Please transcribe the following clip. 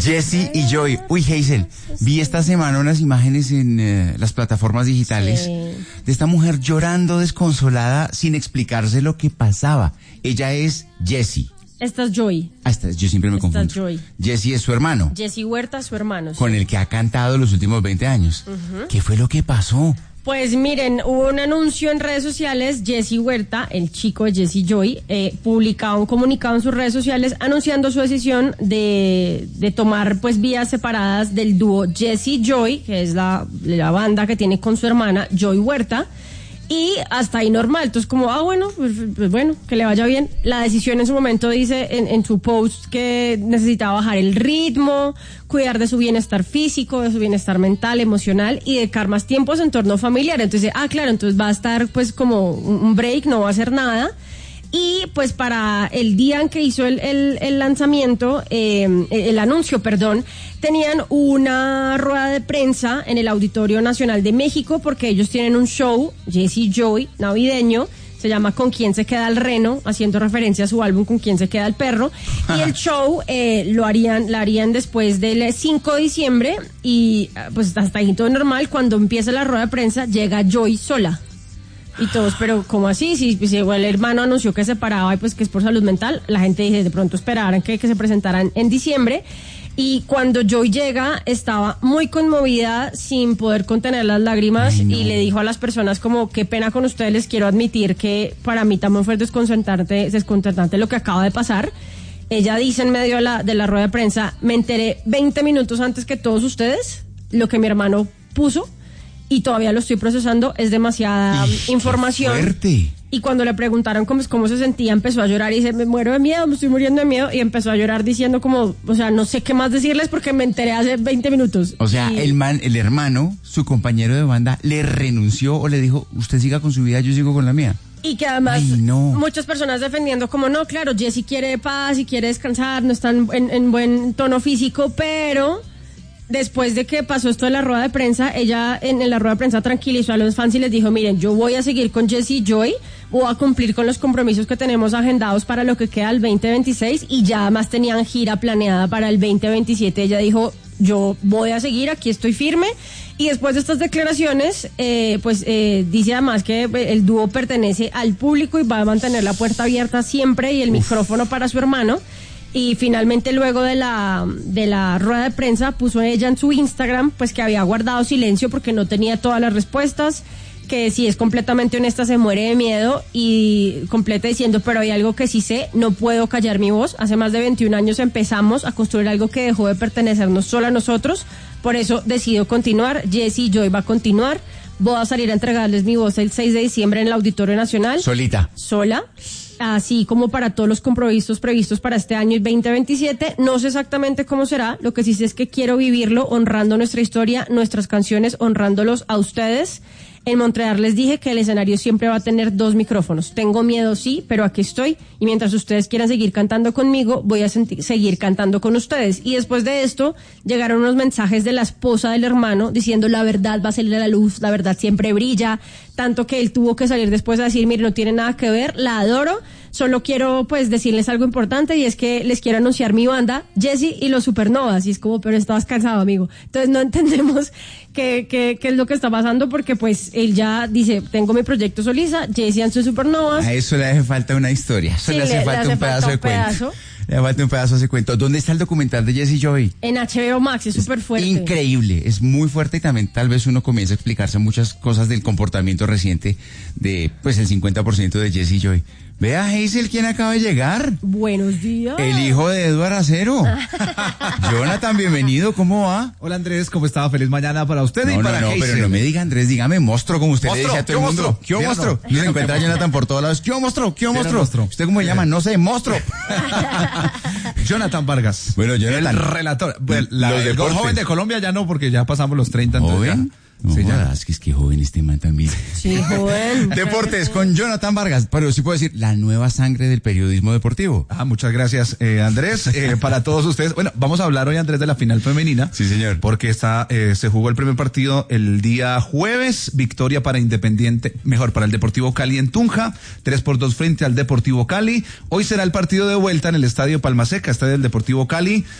Jessie y Joy. Uy, Hazel, vi esta semana unas imágenes en las plataformas digitales de esta mujer llorando desconsolada sin explicarse lo que pasaba. Ella es Jessie. Esta es Joy. Yo siempre me confundo. Esta es Joy. Jessie es su hermano. Jessie Huerta, su hermano. Sí. Con el que ha cantado los últimos 20 años. ¿Qué fue lo que pasó? Pues miren, hubo un anuncio en redes sociales. Jessie Huerta, el chico de Jessie Joy, publicaba un comunicado en sus redes sociales anunciando su decisión de tomar pues vías separadas del dúo Jessie Joy, que es la banda que tiene con su hermana Joy Huerta. Y hasta ahí normal, entonces como, pues bueno, que le vaya bien. La decisión en su momento dice en su post que necesitaba bajar el ritmo, cuidar de su bienestar físico, de su bienestar mental, emocional y dedicar más tiempo a su entorno familiar. Entonces, claro, entonces va a estar pues como un break, no va a hacer nada. Y pues para el día en que hizo el lanzamiento, el anuncio, tenían una rueda de prensa en el Auditorio Nacional de México porque ellos tienen un show, Jessie Joy, navideño, se llama Con quién se queda el reno, haciendo referencia a su álbum Con quién se queda el perro. Y el show la harían después del 5 de diciembre y pues hasta ahí todo normal. Cuando empieza la rueda de prensa llega Joy sola. Y todos, pero ¿cómo así? Si el hermano anunció que se paraba y pues que es por salud mental, la gente dice, de pronto esperaran que se presentaran en diciembre. Y cuando Joy llega, estaba muy conmovida, sin poder contener las lágrimas. Ay, no. Y le dijo a las personas como, qué pena con ustedes, les quiero admitir que para mí también fue desconcertante lo que acaba de pasar. Ella dice en medio de la rueda de prensa, me enteré 20 minutos antes que todos ustedes lo que mi hermano puso. Y todavía lo estoy procesando, es demasiada información. Fuerte. Y cuando le preguntaron cómo se sentía, empezó a llorar y dice, me muero de miedo, me estoy muriendo de miedo. Y empezó a llorar diciendo como, o sea, no sé qué más decirles porque me enteré hace 20 minutos. O sea, el hermano, su compañero de banda, le renunció o le dijo, usted siga con su vida, yo sigo con la mía. Y que además muchas personas defendiendo como, no, claro, Jessie quiere paz y quiere descansar, no está en buen tono físico, pero... Después de que pasó esto de la rueda de prensa, ella en la rueda de prensa tranquilizó a los fans y les dijo, miren, yo voy a seguir con Jessie Joy, voy a cumplir con los compromisos que tenemos agendados para lo que queda el 2026 y ya además tenían gira planeada para el 2027. Ella dijo, yo voy a seguir, aquí estoy firme. Y después de estas declaraciones, dice además que el dúo pertenece al público y va a mantener la puerta abierta siempre y el micrófono para su hermano. Y finalmente luego de la rueda de prensa puso ella en su Instagram pues que había guardado silencio porque no tenía todas las respuestas, que si es completamente honesta se muere de miedo y completa diciendo, pero hay algo que sí sé, no puedo callar mi voz. Hace más de 21 años empezamos a construir algo que dejó de pertenecernos solo a nosotros, por eso decido continuar. Jessie Joy va a continuar. Voy a salir a entregarles mi voz el 6 de diciembre en el Auditorio Nacional. Sola. Así como para todos los compromisos previstos para este año 2027. No sé exactamente cómo será, lo que sí sé es que quiero vivirlo honrando nuestra historia, nuestras canciones, honrándolos a ustedes. En Montreal les dije que el escenario siempre va a tener 2 micrófonos. Tengo miedo, sí, pero aquí estoy. Y mientras ustedes quieran seguir cantando conmigo, voy a seguir cantando con ustedes. Y después de esto, llegaron unos mensajes de la esposa del hermano diciendo la verdad va a salir a la luz, la verdad siempre brilla. Tanto que él tuvo que salir después a decir, mire, no tiene nada que ver, la adoro. Solo quiero pues decirles algo importante y es que les quiero anunciar mi banda, Jessie y los Supernovas. Y es como, pero estabas cansado, amigo. Entonces no entendemos qué es lo que está pasando porque pues él ya dice, tengo mi proyecto solista, Jessie and sus Supernovas. A eso le hace falta una historia, eso le hace falta un pedazo de cuento. Le falta un pedazo de ese cuento. ¿Dónde está el documental de Jessie Joy? En HBO Max, es súper fuerte. Increíble, es muy fuerte y también tal vez uno comienza a explicarse muchas cosas del comportamiento reciente de pues el 50% de Jessie Joy. Vea, Hazel, ¿quién acaba de llegar? Buenos días. El hijo de Eduardo Acero. Jonathan, bienvenido, ¿cómo va? Hola Andrés, ¿cómo está? Feliz mañana para usted y para Hazel. Pero no me diga Andrés, dígame monstruo, como usted le dice a todo el mundo. ¿Qué monstruo? Y se encuentra Jonathan por todos lados. ¿Qué monstruo? ¿Usted cómo se llama? No sé, monstruo. Jonathan Vargas. Bueno, Jonathan. El relator. El joven de Colombia ya no, porque ya pasamos los 30. ¿Joven? No, sí, ya. Es que joven este man también. Sí, joven. Deportes con Jonathan Vargas, pero sí puedo decir, la nueva sangre del periodismo deportivo. Muchas gracias, Andrés. Para todos ustedes, bueno, vamos a hablar hoy, Andrés, de la final femenina. Sí, señor. Porque se jugó el primer partido el día jueves, victoria para para el Deportivo Cali en Tunja, 3-2 frente al Deportivo Cali. Hoy será el partido de vuelta en el Estadio Palma Seca, estadio del Deportivo Cali,